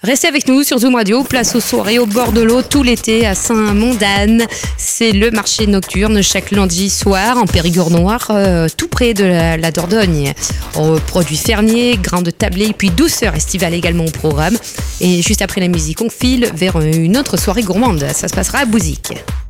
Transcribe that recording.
Restez avec nous sur Zoom Radio, place aux soirées au bord de l'eau tout l'été à Saint-Mondane. C'est le marché nocturne chaque lundi soir en Périgord noir, tout près de la Dordogne. Produits fermiers, grains de tablé, puis douceur estivale également au programme. Et juste après la musique, on file vers une autre soirée gourmande. Ça se passera à Bouzic.